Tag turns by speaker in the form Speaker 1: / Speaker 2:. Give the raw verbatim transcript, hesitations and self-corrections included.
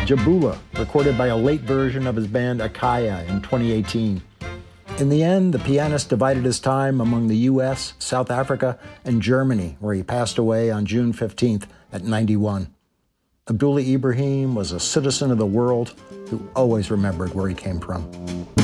Speaker 1: Jabula, recorded by a late version of his band Akaya in twenty eighteen. In the end, the pianist divided his time among the U S, South Africa, and Germany, where he passed away on June fifteenth at ninety-one. Abdullah Ibrahim was a citizen of the world who always remembered where he came from.